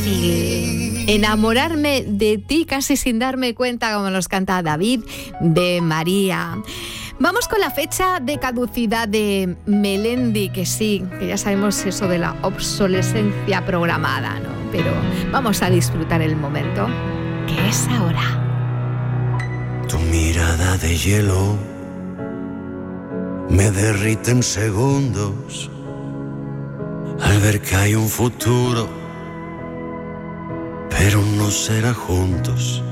fácil enamorarme de ti casi sin darme cuenta, como nos canta David de María. Vamos con la fecha de caducidad de Melendi, que sí, que ya sabemos eso de la obsolescencia programada, ¿no? Pero vamos a disfrutar el momento, que es ahora. Tu mirada de hielo me derrite en segundos al ver que hay un futuro, pero no será juntos.